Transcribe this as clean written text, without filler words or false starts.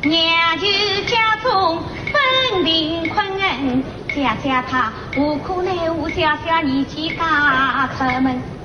娘舅家中本领困恩，家家他无可奈何，小小年纪嫁出门。